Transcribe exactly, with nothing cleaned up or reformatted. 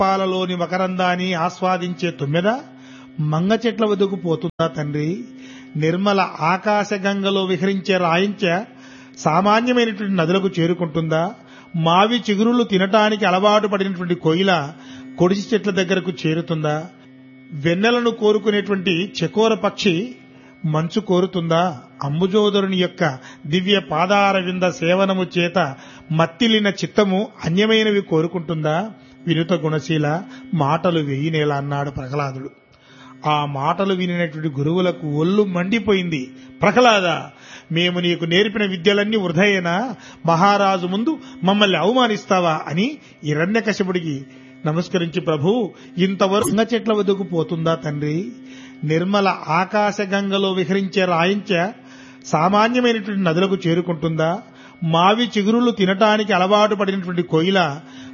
పాలలోని మకరందాన్ని ఆస్వాదించే తుమ్మెద మంగ చెట్ల వద్దకు పోతుందా తండ్రి? నిర్మల ఆకాశ గంగలో విహరించే రాయించ సామాన్యమైనటువంటి నదులకు చేరుకుంటుందా? మావి చిగురులు తినటానికి అలవాటు పడినటువంటి కోయిల కొడిసి చెట్ల దగ్గరకు చేరుతుందా? వెన్నెలను కోరుకునేటువంటి చకోర పక్షి మంచు కోరుతుందా? అంబుజోదరుని యొక్క దివ్య పాదార వింద సేవనము చేత మత్తిలిన చిత్తము అన్యమైనవి కోరుకుంటుందా? వినుత గుణశీల మాటలు వెయ్యినేలా అన్నాడు ప్రహ్లాదుడు. ఆ మాటలు వినినటువంటి గురువులకు ఒళ్ళు మండిపోయింది. ప్రహ్లాద, మేము నీకు నేర్పిన విద్యలన్నీ వృధయేనా? మహారాజు ముందు మమ్మల్ని అవమానిస్తావా అని హిరణ్యకశిపుడికి నమస్కరించి, ప్రభు, ఇంతవరకు మంగ చెట్ల వద్దకు పోతుందా తండ్రి? నిర్మల ఆకాశ గంగలో విహరించే రాయించ సామాన్యమైనటువంటి నదులకు చేరుకుంటుందా? మావి చిగురులు తినటానికి అలవాటు పడినటువంటి కోయిల